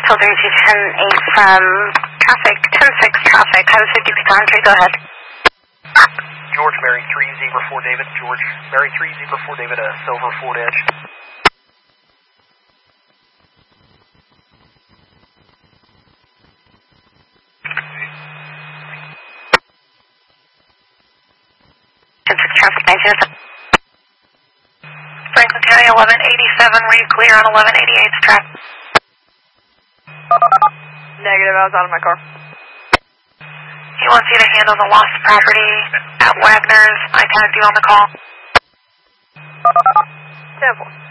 Filtering 210-8 from traffic, 10-6 traffic, Highway 50 Pecan Tree, go ahead. George, Mary 3, Zebra 4 David, George, Mary 3, Zebra 4 David, Silver Ford Edge. Traffic 19. Franklin County 1187, were you clear on 1188's track? Negative, I was out of my car. He wants you to handle the lost property at Wagner's. I tagged you on the call. 10-4.